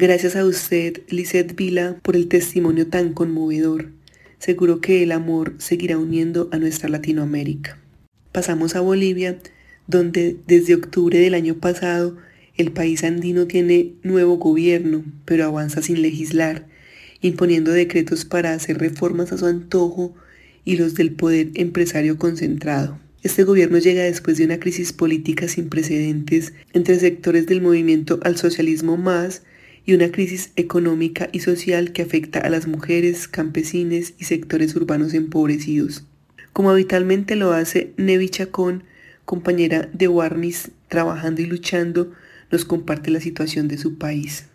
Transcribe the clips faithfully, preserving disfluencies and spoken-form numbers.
Gracias a usted, Lisette Vila, por el testimonio tan conmovedor. Seguro que el amor seguirá uniendo a nuestra Latinoamérica. Pasamos a Bolivia, donde desde octubre del año pasado el país andino tiene nuevo gobierno, pero avanza sin legislar, imponiendo decretos para hacer reformas a su antojo y los del poder empresario concentrado. Este gobierno llega después de una crisis política sin precedentes entre sectores del movimiento al socialismo más y una crisis económica y social que afecta a las mujeres, campesines y sectores urbanos empobrecidos. Como habitualmente lo hace Nevi Chacón, compañera de Warnis, trabajando y luchando, nos comparte la situación de su país.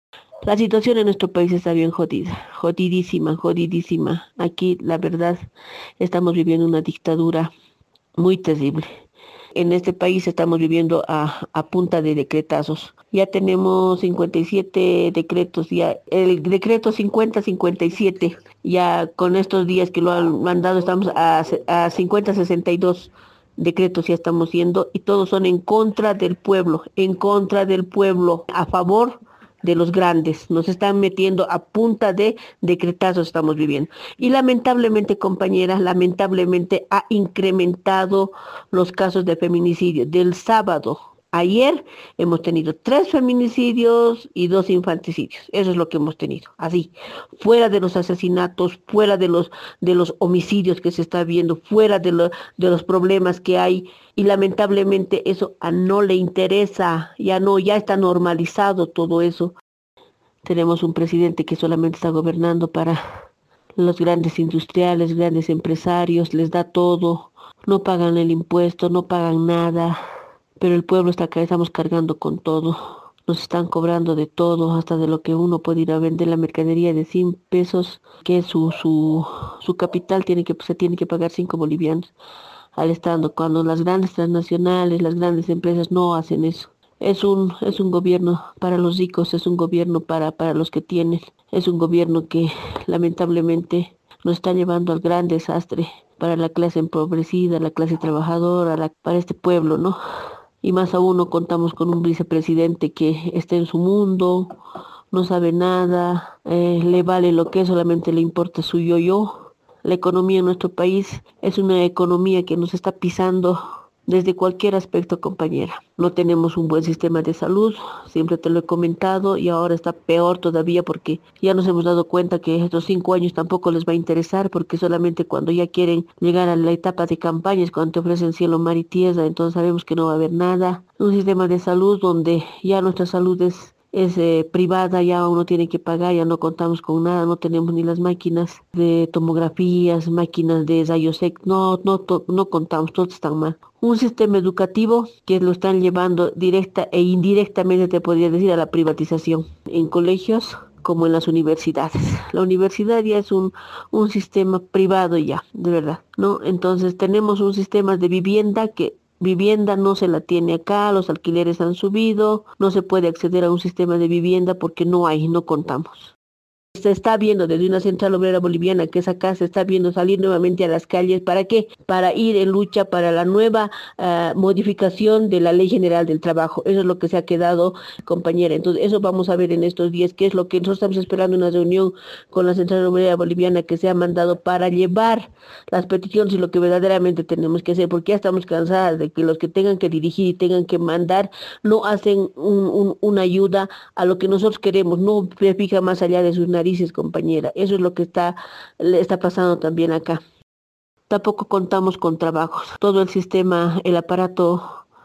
La situación en nuestro país está bien jodida, jodidísima, jodidísima. Aquí, la verdad, estamos viviendo una dictadura muy terrible. En este país estamos viviendo a, a punta de decretazos. Ya tenemos cincuenta y siete decretos, ya el decreto cincuenta cincuenta y siete, ya con estos días que lo han mandado estamos a, a cincuenta sesenta y dos decretos ya estamos yendo y todos son en contra del pueblo, en contra del pueblo, a favor de los grandes. Nos están metiendo a punta de decretazos estamos viviendo. Y lamentablemente, compañeras, lamentablemente ha incrementado los casos de feminicidio. Del sábado, ayer, hemos tenido tres feminicidios y dos infanticidios. Eso es lo que hemos tenido. Así, fuera de los asesinatos, fuera de los, de los homicidios que se está viendo, fuera de, lo, de los problemas que hay. Y lamentablemente eso a no le interesa, ya no, ya está normalizado todo eso. Tenemos un presidente que solamente está gobernando para los grandes industriales, grandes empresarios, les da todo, no pagan el impuesto, no pagan nada, pero el pueblo está acá, estamos cargando con todo. Nos están cobrando de todo, hasta de lo que uno puede ir a vender la mercadería de cien pesos, que su, su, su capital tiene que, se tiene que pagar cinco bolivianos al estando, cuando las grandes transnacionales, las grandes empresas no hacen eso. Es un, es un gobierno para los ricos, es un gobierno para, para los que tienen, es un gobierno que lamentablemente nos está llevando al gran desastre para la clase empobrecida, la clase trabajadora, la, para este pueblo, ¿no? Y más aún no contamos con un vicepresidente que esté en su mundo, no sabe nada, eh, le vale lo que es, solamente le importa su yo-yo. La economía en nuestro país es una economía que nos está pisando desde cualquier aspecto, compañera. No tenemos un buen sistema de salud, siempre te lo he comentado, y ahora está peor todavía porque ya nos hemos dado cuenta que estos cinco años tampoco les va a interesar, porque solamente cuando ya quieren llegar a la etapa de campaña es cuando te ofrecen cielo, mar y tierra, entonces sabemos que no va a haber nada. Un sistema de salud donde ya nuestra salud es es eh, privada, ya uno tiene que pagar, ya no contamos con nada, no tenemos ni las máquinas de tomografías, máquinas de rayos X, no, no, to, no contamos, todos están mal. Un sistema educativo que lo están llevando directa e indirectamente, te podría decir, a la privatización en colegios como en las universidades. La universidad ya es un, un sistema privado ya, de verdad, ¿no? Entonces tenemos un sistema de vivienda que vivienda no se la tiene acá, los alquileres han subido, no se puede acceder a un sistema de vivienda porque no hay, no contamos. Se está viendo desde una central obrera boliviana que es acá, se está viendo salir nuevamente a las calles. ¿Para qué? Para ir en lucha para la nueva uh, modificación de la Ley General del Trabajo. Eso es lo que se ha quedado, compañera. Entonces, eso vamos a ver en estos días, qué es lo que nosotros estamos esperando, una reunión con la central obrera boliviana que se ha mandado para llevar las peticiones y lo que verdaderamente tenemos que hacer, porque ya estamos cansadas de que los que tengan que dirigir y tengan que mandar no hacen un, un, una ayuda a lo que nosotros queremos, no se fija más allá de sus narices, compañera. Eso es lo que está, le está pasando también acá. Tampoco contamos con trabajos. Todo el sistema, el aparato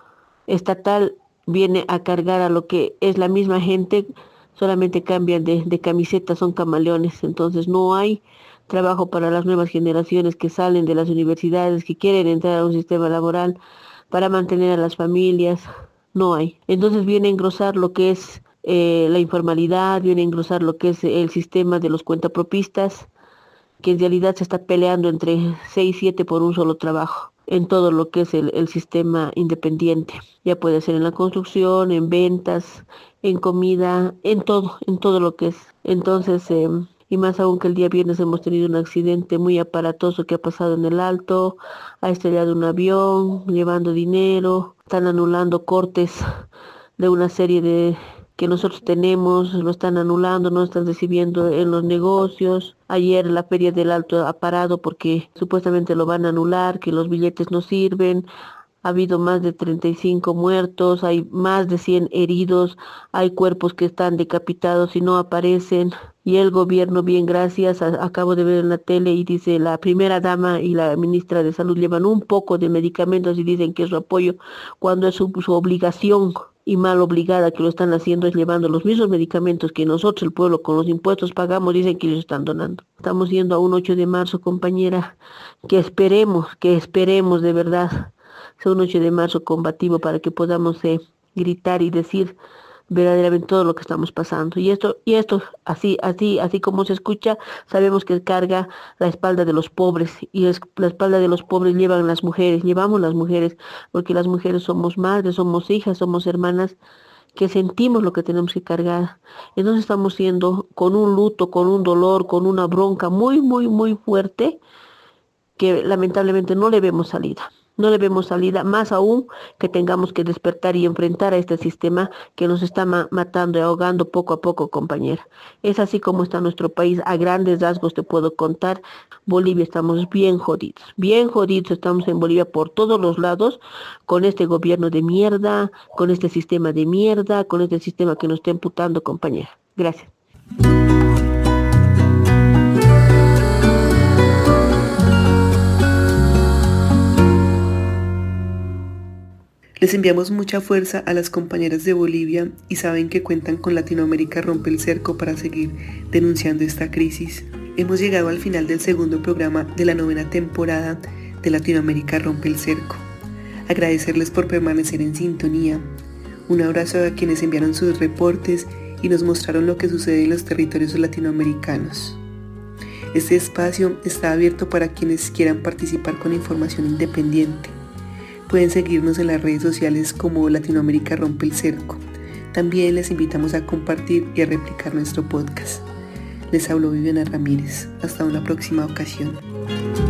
estatal viene a cargar a lo que es la misma gente, solamente cambian de, de camiseta, son camaleones. Entonces no hay trabajo para las nuevas generaciones que salen de las universidades, que quieren entrar a un sistema laboral para mantener a las familias. No hay. Entonces viene a engrosar lo que es Eh, la informalidad, viene a engrosar lo que es el sistema de los cuentapropistas, que en realidad se está peleando entre seis, siete por un solo trabajo, en todo lo que es el, el sistema independiente. Ya puede ser en la construcción, en ventas, en comida, en todo, en todo lo que es. Entonces, eh, y más aún que el día viernes hemos tenido un accidente muy aparatoso que ha pasado en el Alto, ha estrellado un avión, llevando dinero, están anulando cortes de una serie de que nosotros tenemos, lo están anulando, no están recibiendo en los negocios. Ayer la Feria del Alto ha parado porque supuestamente lo van a anular, que los billetes no sirven. Ha habido más de treinta y cinco muertos, hay más de cien heridos, hay cuerpos que están decapitados y no aparecen. Y el gobierno, bien, gracias, a- acabo de ver en la tele y dice la primera dama y la ministra de Salud llevan un poco de medicamentos y dicen que es su apoyo, cuando es su, su obligación y mal obligada que lo están haciendo es llevando los mismos medicamentos que nosotros, el pueblo, con los impuestos pagamos, dicen que ellos están donando. Estamos yendo a un ocho de marzo, compañera, que esperemos, que esperemos de verdad sea un ocho de marzo combativo para que podamos eh, gritar y decir verdaderamente todo lo que estamos pasando. Y esto, y esto, así, así, así como se escucha, sabemos que carga la espalda de los pobres, y es, la espalda de los pobres llevan las mujeres, llevamos las mujeres, porque las mujeres somos madres, somos hijas, somos hermanas, que sentimos lo que tenemos que cargar. Entonces estamos siendo con un luto, con un dolor, con una bronca muy, muy, muy fuerte, que lamentablemente no le vemos salida. No le vemos salida, más aún que tengamos que despertar y enfrentar a este sistema que nos está ma- matando y ahogando poco a poco, compañera. Es así como está nuestro país. A grandes rasgos te puedo contar. Bolivia estamos bien jodidos, bien jodidos. Estamos en Bolivia por todos los lados, con este gobierno de mierda, con este sistema de mierda, con este sistema que nos está imputando, compañera. Gracias. Les enviamos mucha fuerza a las compañeras de Bolivia y saben que cuentan con Latinoamérica Rompe el Cerco para seguir denunciando esta crisis. Hemos llegado al final del segundo programa de la novena temporada de Latinoamérica Rompe el Cerco. Agradecerles por permanecer en sintonía. Un abrazo a quienes enviaron sus reportes y nos mostraron lo que sucede en los territorios latinoamericanos. Este espacio está abierto para quienes quieran participar con información independiente. Pueden seguirnos en las redes sociales como Latinoamérica Rompe el Cerco. También les invitamos a compartir y a replicar nuestro podcast. Les habló Viviana Ramírez. Hasta una próxima ocasión.